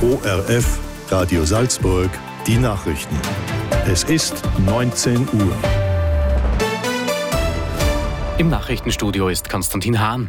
ORF Radio Salzburg, die Nachrichten. Es ist 19 Uhr. Im Nachrichtenstudio ist Konstantin Hahn.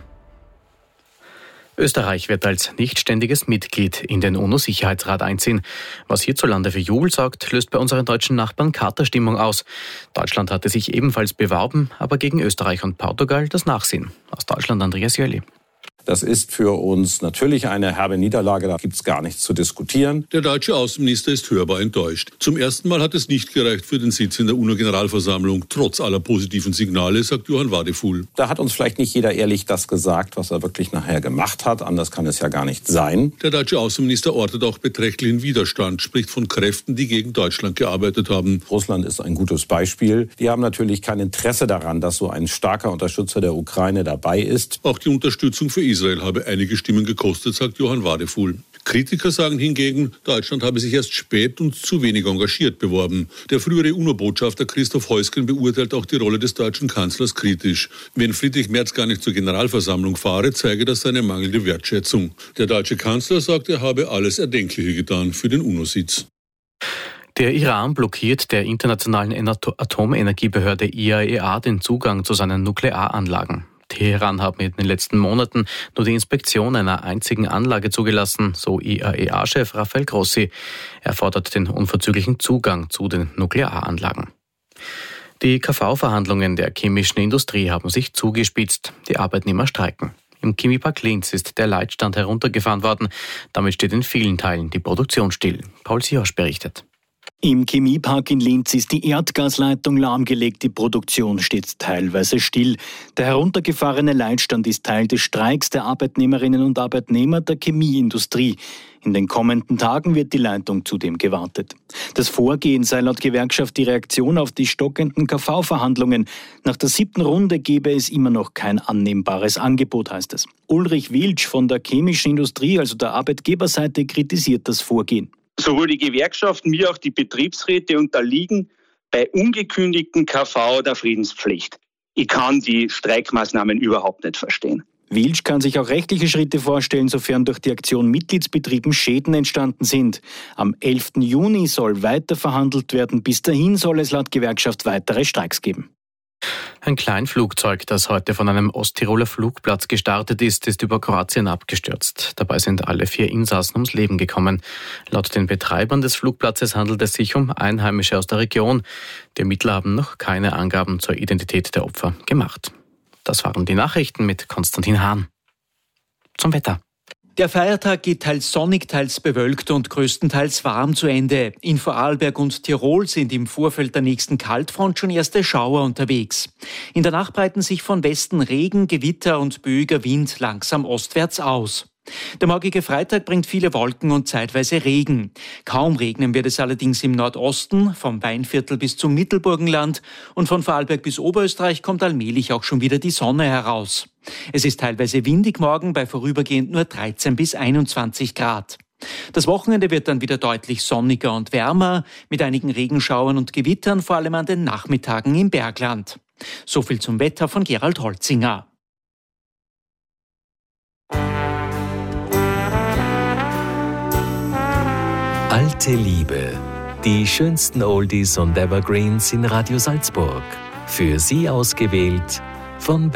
Österreich wird als nichtständiges Mitglied in den UNO-Sicherheitsrat einziehen. Was hierzulande für Jubel sorgt, löst bei unseren deutschen Nachbarn Katerstimmung aus. Deutschland hatte sich ebenfalls beworben, aber gegen Österreich und Portugal das Nachsehen. Aus Deutschland Andreas Jöli. Das ist für uns natürlich eine herbe Niederlage, da gibt es gar nichts zu diskutieren. Der deutsche Außenminister ist hörbar enttäuscht. Zum ersten Mal hat es nicht gereicht für den Sitz in der UNO-Generalversammlung, trotz aller positiven Signale, sagt Johann Wadefuhl. Da hat uns vielleicht nicht jeder ehrlich das gesagt, was er wirklich nachher gemacht hat. Anders kann es ja gar nicht sein. Der deutsche Außenminister ortet auch beträchtlichen Widerstand, spricht von Kräften, die gegen Deutschland gearbeitet haben. Russland ist ein gutes Beispiel. Die haben natürlich kein Interesse daran, dass so ein starker Unterstützer der Ukraine dabei ist. Auch die Unterstützung für Israel habe einige Stimmen gekostet, sagt Johann Wadefuhl. Kritiker sagen hingegen, Deutschland habe sich erst spät und zu wenig engagiert beworben. Der frühere UNO-Botschafter Christoph Heusgen beurteilt auch die Rolle des deutschen Kanzlers kritisch. Wenn Friedrich Merz gar nicht zur Generalversammlung fahre, zeige das seine mangelnde Wertschätzung. Der deutsche Kanzler sagt, er habe alles Erdenkliche getan für den UNO-Sitz. Der Iran blockiert der internationalen Atomenergiebehörde IAEA den Zugang zu seinen Nuklearanlagen. Teheran hat in den letzten Monaten nur die Inspektion einer einzigen Anlage zugelassen, so IAEA-Chef Rafael Grossi. Er fordert den unverzüglichen Zugang zu den Nuklearanlagen. Die KV-Verhandlungen der chemischen Industrie haben sich zugespitzt. Die Arbeitnehmer streiken. Im Chemiepark Linz ist der Leitstand heruntergefahren worden. Damit steht in vielen Teilen die Produktion still. Paul Siosch berichtet. Im Chemiepark in Linz ist die Erdgasleitung lahmgelegt, die Produktion steht teilweise still. Der heruntergefahrene Leitstand ist Teil des Streiks der Arbeitnehmerinnen und Arbeitnehmer der Chemieindustrie. In den kommenden Tagen wird die Leitung zudem gewartet. Das Vorgehen sei laut Gewerkschaft die Reaktion auf die stockenden KV-Verhandlungen. Nach der 7. Runde gebe es immer noch kein annehmbares Angebot, heißt es. Ulrich Wiltsch von der chemischen Industrie, also der Arbeitgeberseite, kritisiert das Vorgehen. Sowohl die Gewerkschaften wie auch die Betriebsräte unterliegen bei ungekündigten KV der Friedenspflicht. Ich kann die Streikmaßnahmen überhaupt nicht verstehen. Wiltsch kann sich auch rechtliche Schritte vorstellen, sofern durch die Aktion Mitgliedsbetrieben Schäden entstanden sind. Am 11. Juni soll weiter verhandelt werden. Bis dahin soll es laut Gewerkschaft weitere Streiks geben. Ein Kleinflugzeug, das heute von einem Osttiroler Flugplatz gestartet ist, ist über Kroatien abgestürzt. Dabei sind alle 4 Insassen ums Leben gekommen. Laut den Betreibern des Flugplatzes handelt es sich um Einheimische aus der Region. Die Ermittler haben noch keine Angaben zur Identität der Opfer gemacht. Das waren die Nachrichten mit Konstantin Hahn. Zum Wetter. Der Feiertag geht teils sonnig, teils bewölkt und größtenteils warm zu Ende. In Vorarlberg und Tirol sind im Vorfeld der nächsten Kaltfront schon erste Schauer unterwegs. In der Nacht breiten sich von Westen Regen, Gewitter und böiger Wind langsam ostwärts aus. Der morgige Freitag bringt viele Wolken und zeitweise Regen. Kaum regnen wird es allerdings im Nordosten, vom Weinviertel bis zum Mittelburgenland, und von Vorarlberg bis Oberösterreich kommt allmählich auch schon wieder die Sonne heraus. Es ist teilweise windig morgen, bei vorübergehend nur 13 bis 21 Grad. Das Wochenende wird dann wieder deutlich sonniger und wärmer, mit einigen Regenschauern und Gewittern, vor allem an den Nachmittagen im Bergland. So viel zum Wetter von Gerald Holzinger. Alte Liebe. Die schönsten Oldies und Evergreens in Radio Salzburg. Für Sie ausgewählt von